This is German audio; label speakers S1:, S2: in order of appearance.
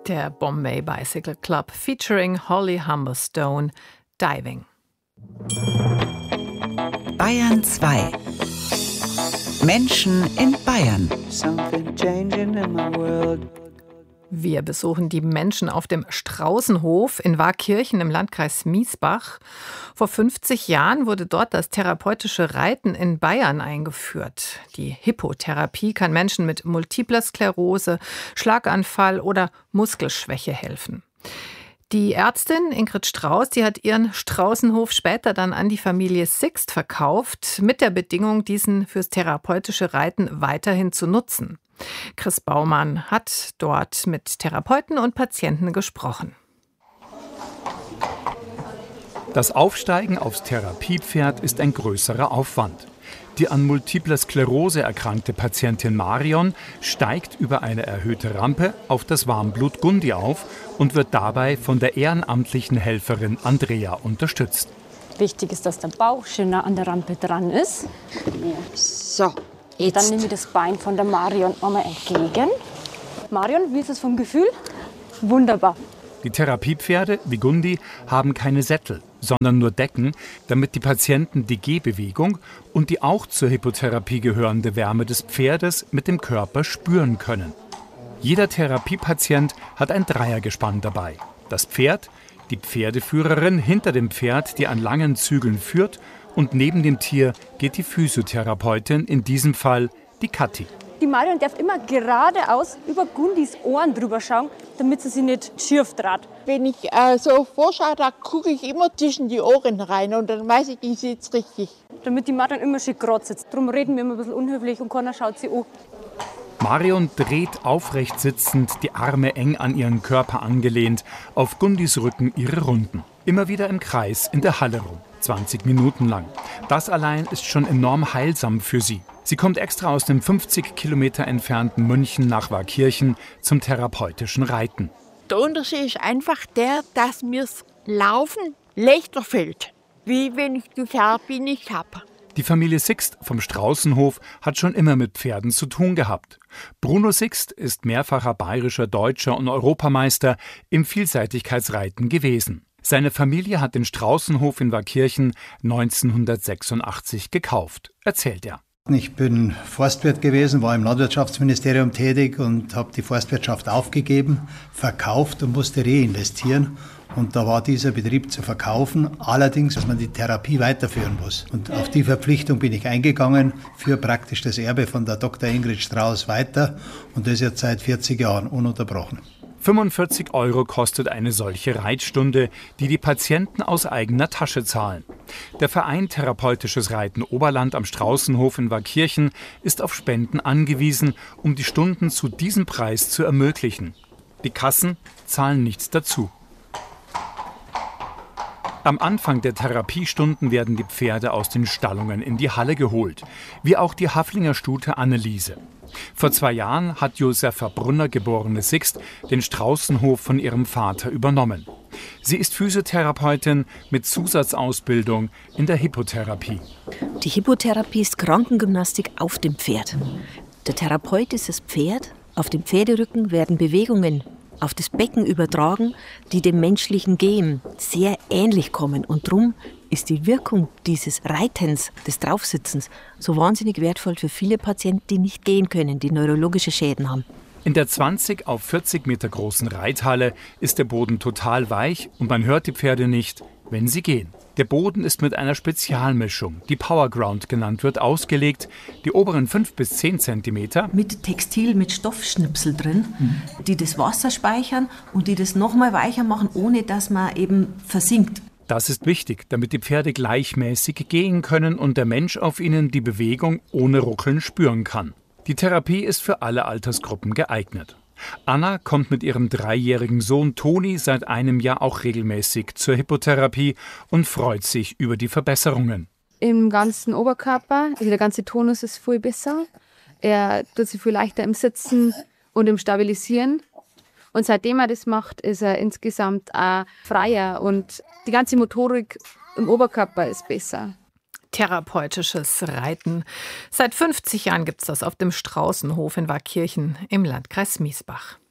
S1: Der Bombay Bicycle Club featuring Holly Humberstone, Diving.
S2: Bayern 2. Menschen in Bayern.
S1: Wir besuchen die Menschen auf dem Straußenhof in Waakirchen im Landkreis Miesbach. Vor 50 Jahren wurde dort das therapeutische Reiten in Bayern eingeführt. Die Hippotherapie kann Menschen mit multipler Sklerose, Schlaganfall oder Muskelschwäche helfen. Die Ärztin Ingrid Strauß, die hat ihren Straußenhof später dann an die Familie Sixt verkauft, mit der Bedingung, diesen fürs therapeutische Reiten weiterhin zu nutzen. Chris Baumann hat dort mit Therapeuten und Patienten gesprochen.
S3: Das Aufsteigen aufs Therapiepferd ist ein größerer Aufwand. Die an multipler Sklerose erkrankte Patientin Marion steigt über eine erhöhte Rampe auf das Warmblut Gundi auf und wird dabei von der ehrenamtlichen Helferin Andrea unterstützt.
S4: Wichtig ist, dass der Bauch schön nah an der Rampe dran ist.
S5: So, jetzt.
S4: Dann nehme ich das Bein von der Marion einmal entgegen. Marion, wie ist es vom Gefühl? Wunderbar.
S3: Die Therapiepferde wie Gundi haben keine Sättel, sondern nur Decken, damit die Patienten die Gehbewegung und die auch zur Hippotherapie gehörende Wärme des Pferdes mit dem Körper spüren können. Jeder Therapiepatient hat ein Dreiergespann dabei. Das Pferd, die Pferdeführerin hinter dem Pferd, die an langen Zügeln führt, und neben dem Tier geht die Physiotherapeutin, in diesem Fall die Kathi.
S4: Die Marion darf immer geradeaus über Gundis Ohren drüber schauen, damit sie sich nicht schief dreht.
S5: Wenn ich so vorschaue, da gucke ich immer zwischen die Ohren rein und dann weiß ich, die sitzt richtig.
S4: Damit die Marion immer schön gerade sitzt. Darum reden wir immer ein bisschen unhöflich und keiner schaut sie an.
S3: Marion dreht aufrecht sitzend, die Arme eng an ihren Körper angelehnt, auf Gundis Rücken ihre Runden. Immer wieder im Kreis in der Halle rum, 20 Minuten lang. Das allein ist schon enorm heilsam für sie. Sie kommt extra aus dem 50 Kilometer entfernten München nach Waakirchen zum therapeutischen Reiten.
S5: Der Unterschied ist einfach der, dass mir das Laufen leichter fällt, wie wenn ich die Therapie nicht habe.
S3: Die Familie Sixt vom Straußenhof hat schon immer mit Pferden zu tun gehabt. Bruno Sixt ist mehrfacher bayerischer, deutscher und Europameister im Vielseitigkeitsreiten gewesen. Seine Familie hat den Straußenhof in Waakirchen 1986 gekauft, erzählt er.
S6: Ich bin Forstwirt gewesen, war im Landwirtschaftsministerium tätig und habe die Forstwirtschaft aufgegeben, verkauft und musste reinvestieren. Und da war dieser Betrieb zu verkaufen, allerdings, dass man die Therapie weiterführen muss. Und auf die Verpflichtung bin ich eingegangen, für praktisch das Erbe von der Dr. Ingrid Strauß weiter. Und das jetzt seit 40 Jahren ununterbrochen.
S3: 45 € kostet eine solche Reitstunde, die die Patienten aus eigener Tasche zahlen. Der Verein Therapeutisches Reiten Oberland am Straußenhof in Waakirchen ist auf Spenden angewiesen, um die Stunden zu diesem Preis zu ermöglichen. Die Kassen zahlen nichts dazu. Am Anfang der Therapiestunden werden die Pferde aus den Stallungen in die Halle geholt, wie auch die Haflinger Stute Anneliese. Vor 2 Jahren hat Josefa Brunner, geborene Sixt, den Straußenhof von ihrem Vater übernommen. Sie ist Physiotherapeutin mit Zusatzausbildung in der Hippotherapie.
S7: Die Hippotherapie ist Krankengymnastik auf dem Pferd. Der Therapeut ist das Pferd. Auf dem Pferderücken werden Bewegungen auf das Becken übertragen, die dem menschlichen Gehen sehr ähnlich kommen. Und darum ist die Wirkung dieses Reitens, des Draufsitzens, so wahnsinnig wertvoll für viele Patienten, die nicht gehen können, die neurologische Schäden haben.
S3: In der 20 auf 40 Meter großen Reithalle ist der Boden total weich und man hört die Pferde nicht, wenn sie gehen. Der Boden ist mit einer Spezialmischung, die Powerground genannt wird, ausgelegt. Die oberen 5 bis 10 Zentimeter
S7: mit Textil, mit Stoffschnipsel drin, die das Wasser speichern und die das nochmal weicher machen, ohne dass man eben versinkt.
S3: Das ist wichtig, damit die Pferde gleichmäßig gehen können und der Mensch auf ihnen die Bewegung ohne Ruckeln spüren kann. Die Therapie ist für alle Altersgruppen geeignet. Anna kommt mit ihrem 3-jährigen Sohn Toni seit einem Jahr auch regelmäßig zur Hippotherapie und freut sich über die Verbesserungen.
S8: Im ganzen Oberkörper, also der ganze Tonus ist viel besser. Er tut sich viel leichter im Sitzen und im Stabilisieren. Und seitdem er das macht, ist er insgesamt auch freier und die ganze Motorik im Oberkörper ist besser.
S1: Therapeutisches Reiten. Seit 50 Jahren gibt es das auf dem Straußenhof in Waakirchen im Landkreis Miesbach.